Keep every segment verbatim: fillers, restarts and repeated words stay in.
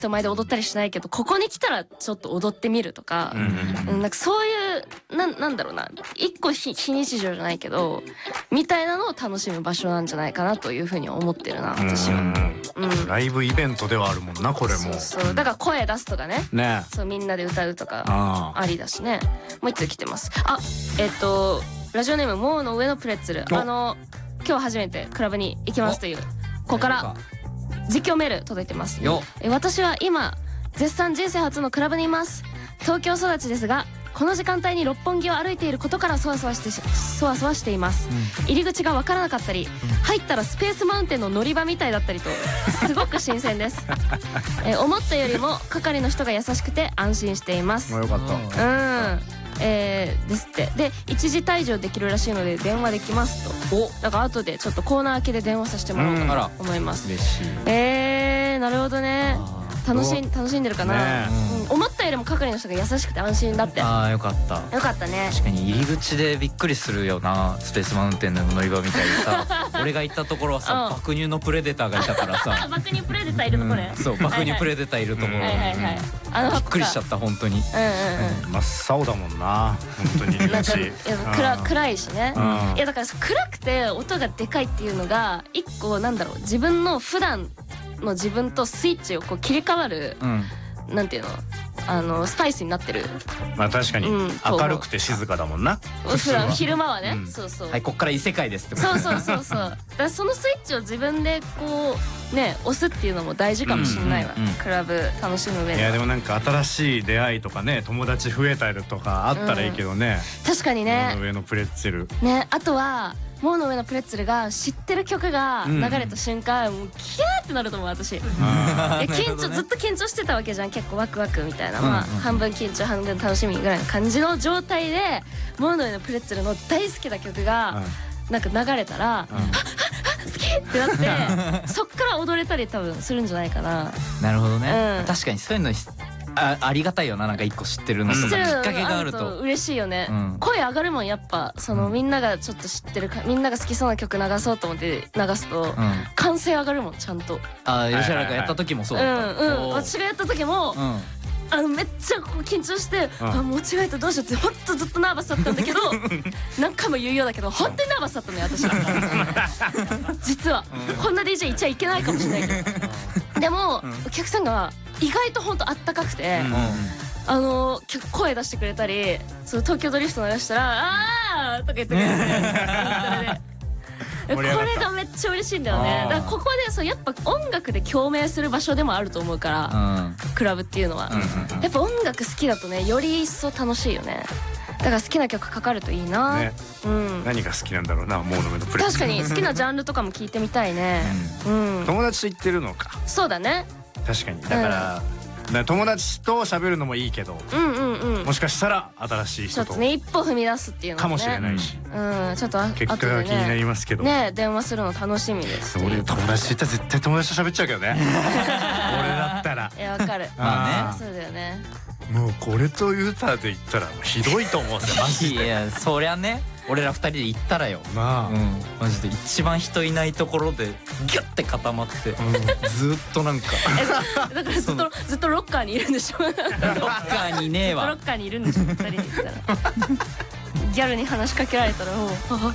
って前で踊ったりしないけど、ここに来たらちょっと踊ってみるとか、うん、なんかそういうな、なんだろうな、一個非日常じゃないけどみたいなのを楽しむ場所なんじゃないかなというふうに思ってるな私は。 うん、ライブイベントではあるもんなこれも。 そうそう、だから声出すとかね、 ね、 そうみんなで歌うとかありだしね。もう一つ来てます。あ、えっとラジオネームモーの上のプレッツェル、あの今日初めてクラブに行きますという、ここから実況メール届いてます。え私は今絶賛人生初のクラブにいます。東京育ちですが、この時間帯に六本木を歩いていることからそわそわしてそわそわしています、うん、入り口が分からなかったり、うん、入ったらスペースマウンテンの乗り場みたいだったりとすごく新鮮ですえ思ったよりも係の人が優しくて安心しています。 よかった。 うん、えー、ですって。で一時退場できるらしいので電話できますと。おだから後でちょっとコーナー明けで電話させてもらおうかなと思います。 嬉しい。 えー、なるほどね。楽しん楽しんでるかな、ね、うん、思ったよりも係の人が優しくて安心だって。 ああよかった。 よかったね。 確かに入り口でびっくりするよな、スペースマウンテンの乗り場みたいにさ俺が行ったところはさ、爆乳のプレデターがいたからさ爆乳プレデターいるところね、 うん、そう爆乳プレデターいるところ、びっくりしちゃった本当に。 真っ青だもんな本当に入り口暗暗いしね、いやだから暗くて音がでかいっていうのが一個なんだろう、自分の普段の自分とスイッチをこう切り替わる、うん、なんていうの、あのスパイスになってる。 まあ確かに、うん、明るくて静かだもんな普段昼間はね、うん、そうそう、 はいこっから異世界ですってこと。 そうそうそうそうだからそのスイッチを自分でこうね押すっていうのも大事かもしれないわ、うんうんうん、クラブ楽しむ上で。 いやでもなんか新しい出会いとかね、友達増えたりとかあったらいいけどね、 うん、確かにね。 上のプレッツェルね、あとはモーの上のプレッツェルが知ってる曲が流れた瞬間、うん、もうキャーってなると思う私。緊張、ずっと緊張してたわけじゃん、結構ワクワクみたいな、まあ半分緊張半分楽しみぐらいの感じの状態でモーの上のプレッツェルの大好きな曲がなんか流れたら、うん、好きってなってそっから踊れたり多分するんじゃないかな。 なるほどね、うん、確かにそういうのあ, ありがたいよな、なんか一個知ってるのとかきっかけがあると嬉しいよね、うん、声上がるもんやっぱ。そのみんながちょっと知ってるか、みんなが好きそうな曲流そうと思って流すと、うん、歓声上がるもんちゃんと。 ああ吉原がやった時もそうだった。 うんうん、私がやった時も、うん、あのめっちゃこう緊張して、うん、あ間違えたどうしようってほんとずっとナーバスだったんだけど何回も言うようだけど本当にナーバスだったのよ私は実は、うん、こんな ディージェー いちゃいけないかもしれないけどでも、うん、お客さんが意外とほんとあったかくて、うん、あの声出してくれたり、その東京ドリフト流したら「あー!」とか言ってくれてこれがめっちゃ嬉しいんだよね。だからここでそうやっぱ音楽で共鳴する場所でもあると思うから、うん、クラブっていうのは、うん、やっぱ音楽好きだとねより一層楽しいよね。だから好きな曲かかるといいな、ね、うん、 何が好きなんだろうな、モーの上のプレッツェル。 確かに好きなジャンルとかも聞いてみたいね、うんうん、 友達と行ってるのか。そうだね、確かに。だから、うん、友達と喋るのもいいけど、うんうんうん、もしかしたら新しい人とちょっとね一歩踏み出すっていうのも、ね、かもしれないし、うん、ちょっと結果が気になりますけどね。電話するの楽しみです。俺友達と行ったら絶対友達と喋っちゃうけどね俺だったら。いやわかる。まあね、そうだよね。もうこれとユータで言ったらひどいと思うんですよマジで。いやそりゃね、俺らふたりで行ったらよ、まあ、うん、マジで一番人いないところでギュッて固まって、うん、ずっとなんかだからずっとずっとロッカーにいるんでしょロッカーにねえわ。ロッカーにいるんでしょふたりで行ったらギャルに話しかけられたらもう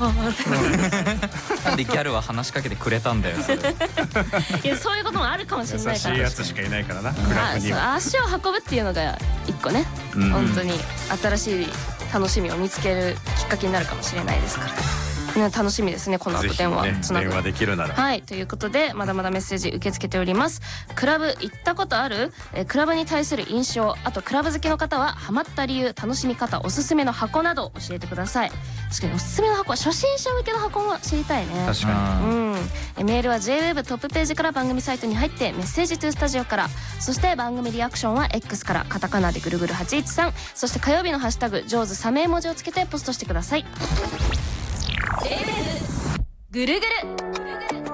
なんでギャルは話しかけてくれたんだよそれ。いやそういうこともあるかもしれないから。優しいやつしかいないからな、クラブには。足を運ぶっていうのが一個ね、本当に新しい楽しみを見つけるきっかけになるかもしれないですから。ね、楽しみですね、この後電話つなぐ。電話できるなら。はい、ということでまだまだメッセージ受け付けております。クラブ行ったことある？えクラブに対する印象、あとクラブ好きの方はハマった理由、楽しみ方、おすすめの箱など教えてください。確かにおすすめの箱は初心者向けの箱も知りたいね。確かに。うん。えメールは ジェイウェーブ トップページから番組サイトに入ってメッセージトゥースタジオから、そして番組リアクションは X からカタカナでぐるぐるはちいちさん、そして火曜日のハッシュタグジョーズサメ絵文字をつけてポストしてください。ぐるぐる